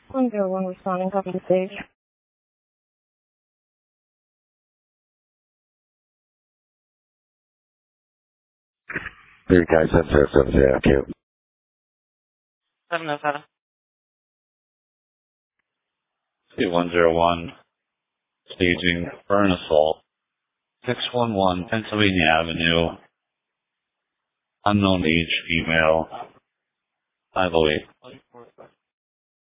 101 responding, copy the stage. Big guy 7070, thank you. 707. 101, staging burn assault, 611 Pennsylvania Avenue, unknown age female, 508.